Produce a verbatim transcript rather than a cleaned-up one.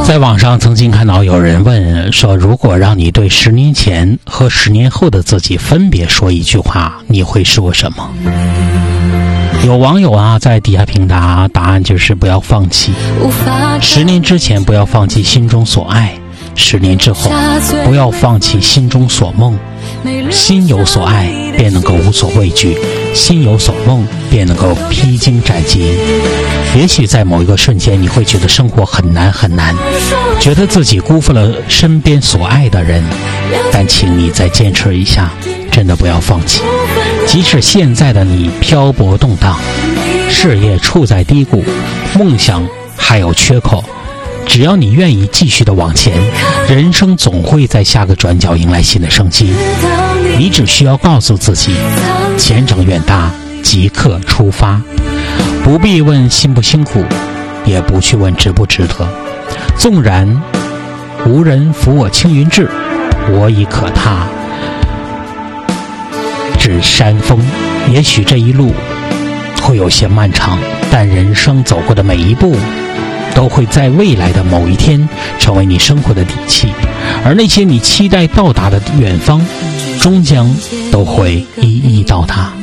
在网上曾经看到有人问说，如果让你对十年前和十年后的自己分别说一句话，你会说什么？有网友啊在底下评答，答案就是不要放弃。十年之前不要放弃心中所爱，十年之后不要放弃心中所梦。心有所爱便能够无所畏惧，心有所梦便能够披荆斩棘。也许在某一个瞬间你会觉得生活很难很难，觉得自己辜负了身边所爱的人，但请你再坚持一下，真的不要放弃。即使现在的你漂泊动荡，事业处在低谷，梦想还有缺口，只要你愿意继续的往前，人生总会在下个转角迎来新的生机。你只需要告诉自己，前程远大，即刻出发。不必问辛不辛苦，也不去问值不值得。纵然无人扶我青云志，我已可踏至山峰。也许这一路会有些漫长，但人生走过的每一步都会在未来的某一天成为你生活的底气，而那些你期待到达的远方，终将都会一一到达。